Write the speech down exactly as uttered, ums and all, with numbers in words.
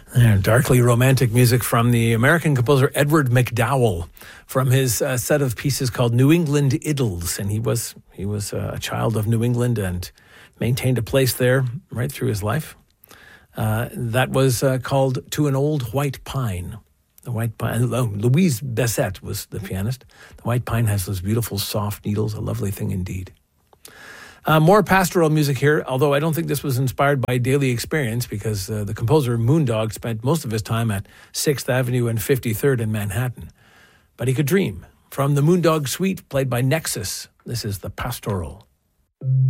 And darkly romantic music from the American composer Edward MacDowell from his uh, set of pieces called New England Idylls. And he was he was uh, a child of New England and maintained a place there right through his life. Uh, that was uh, called To an Old White Pine. The White Pine. Oh, Louise Bessette was the pianist. The White Pine has those beautiful soft needles, a lovely thing indeed. Uh, more pastoral music here, although I don't think this was inspired by daily experience because uh, the composer Moondog spent most of his time at sixth Avenue and fifty-third in Manhattan. But he could dream. From the Moondog Suite, played by Nexus, this is the Pastoral.